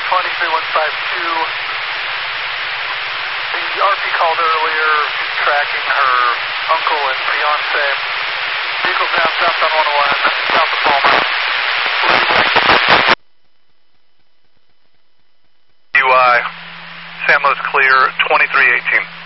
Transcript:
23152. The RP called earlier, tracking her uncle and fiance. Vehicle's now south on 101, south of Palmer. UI, San Luis clear, 2318.